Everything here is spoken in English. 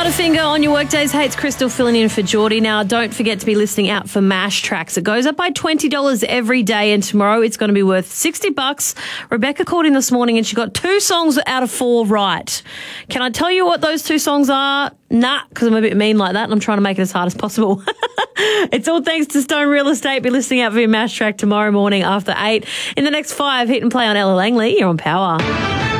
Butterfinger on your workdays. Hey, it's Crystal filling in for Geordie. Now, don't forget to be listening out for MASH tracks. It goes up by $20 every day, and tomorrow it's going to be worth $60. Rebecca called in this morning and she got 2 songs out of 4 right. Can I tell you what those 2 songs are? Nah, because I'm a bit mean like that and I'm trying to make it as hard as possible. It's all thanks to Stone Real Estate. Be listening out for your MASH track tomorrow morning after 8. In the next 5, hit and play on Ella Langley. You're on Power.